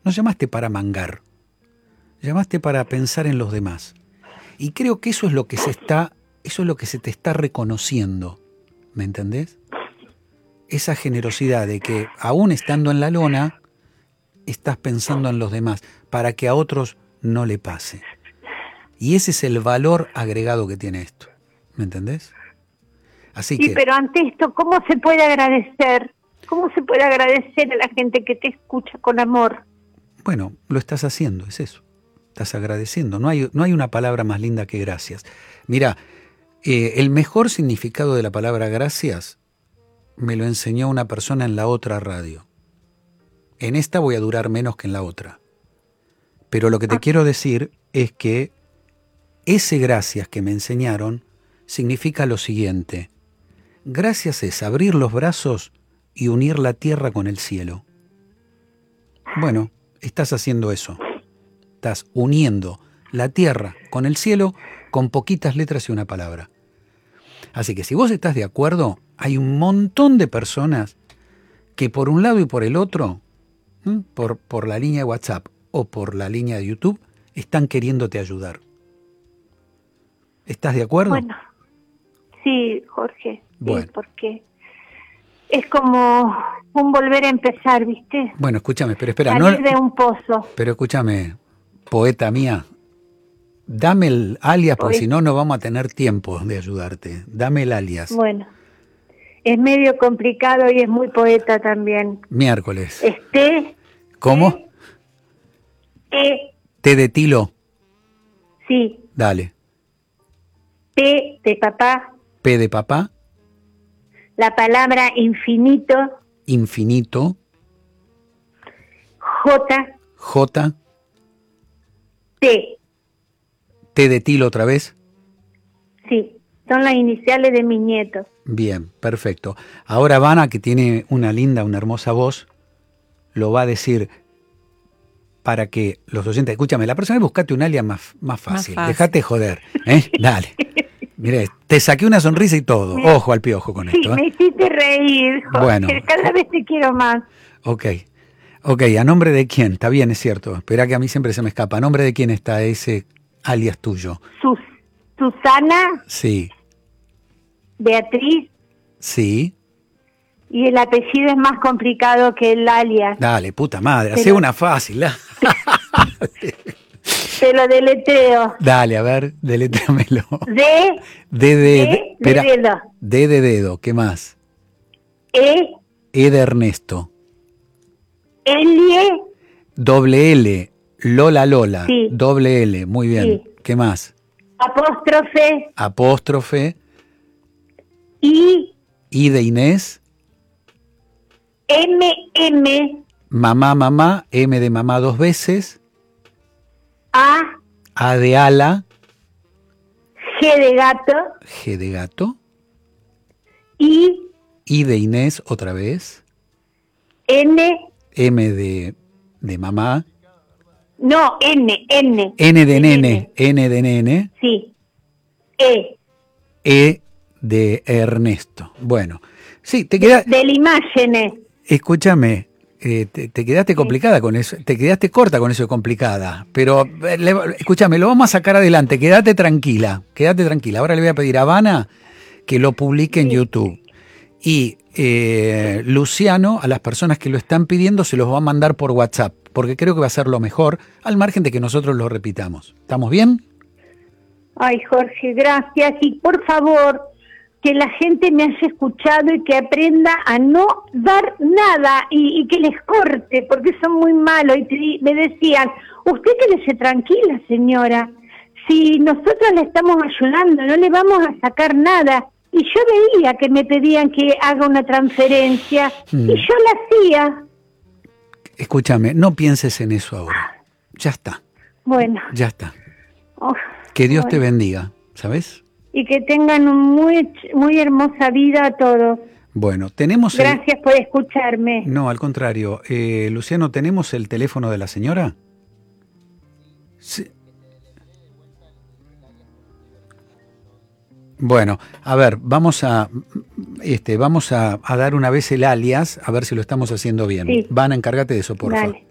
No llamaste para mangar, llamaste para pensar en los demás. Y creo que eso es lo que se te está reconociendo, ¿me entendés? Esa generosidad de que aún estando en la lona, estás pensando en los demás, para que a otros no le pase. Y ese es el valor agregado que tiene esto, ¿me entendés? Así Sí, que, pero ante esto, ¿cómo se puede agradecer? ¿Cómo se puede agradecer a la gente que te escucha con amor? bueno, lo estás haciendo, es eso. Estás agradeciendo. No hay una palabra más linda que gracias. Mira, el mejor significado de la palabra gracias me lo enseñó una persona en la otra radio. En esta voy a durar menos que en la otra. Pero lo que te quiero decir es que ese gracias que me enseñaron significa lo siguiente. Gracias es abrir los brazos y unir la tierra con el cielo. Bueno, estás haciendo eso. Estás uniendo la tierra con el cielo con poquitas letras y una palabra. Así que si vos estás de acuerdo, hay un montón de personas que por un lado y por el otro, por la línea de WhatsApp o por la línea de YouTube, están queriéndote ayudar. ¿Estás de acuerdo? Bueno, sí, Jorge, bueno. Sí, porque es como un volver a empezar, ¿viste? Bueno, escúchame, pero espera. Salir de un pozo. Pero escúchame, poeta mía, dame el alias, porque si no, no vamos a tener tiempo de ayudarte. Dame el alias. Bueno, es medio complicado y es muy poeta también. Miércoles. ¿Cómo? T de Tilo. Sí. Dale. P de papá. P de papá. La palabra infinito. Infinito. J. J. T. T de Tilo otra vez. Sí, son las iniciales de mi nieto. Bien, perfecto. Ahora Vana, que tiene una hermosa voz, lo va a decir para que los oyentes... Escúchame, la próxima vez buscate un alias más fácil. Dejate joder. Dale. Mire, te saqué una sonrisa y todo. Ojo al piojo con esto. Sí, me hiciste reír, Jorge. Bueno. Cada vez te quiero más. Ok, ¿a nombre de quién? Está bien, es cierto. Espera que a mí siempre se me escapa. ¿A nombre de quién está ese alias tuyo? Susana. Sí. Beatriz. Sí. Y el apellido es más complicado que el alias. Dale, puta madre, hacé una fácil. Te lo deletreo. Dale, a ver, deletréamelo. D de dedo. D de dedo, ¿qué más? E de Ernesto. Doble L, Lola. Sí. Doble L, muy bien. Sí. ¿Qué más? Apóstrofe. I de Inés. Mamá, M de mamá 2 veces. A de ala. G de gato. I de Inés otra vez. M de mamá. No, N. N de nene. Sí. E de Ernesto. Bueno, sí, te quedaste... De la imagen. Escúchame, te quedaste complicada con eso, te quedaste corta con eso de complicada, pero escúchame, lo vamos a sacar adelante, quédate tranquila. Ahora le voy a pedir a Vana que lo publique en YouTube. Y Luciano, a las personas que lo están pidiendo, se los va a mandar por WhatsApp, porque creo que va a ser lo mejor, al margen de que nosotros lo repitamos. ¿Estamos bien? Ay, Jorge, gracias. Y por favor, que la gente me haya escuchado y que aprenda a no dar nada y que les corte, porque son muy malos. Y me decían, usted quédese tranquila, señora. Si nosotros le estamos ayudando, no le vamos a sacar nada. Y yo veía que me pedían que haga una transferencia y yo la hacía. Escúchame, no pienses en eso ahora. Ya está. Bueno. Ya está. Que Dios te bendiga, ¿sabes? Y que tengan muy hermosa vida a todos. Bueno, tenemos... Gracias por escucharme. No, al contrario. Luciano, ¿tenemos el teléfono de la señora? Sí. Bueno, a ver, vamos a dar una vez el alias, a ver si lo estamos haciendo bien. Sí. Van a encárgate de eso, por favor.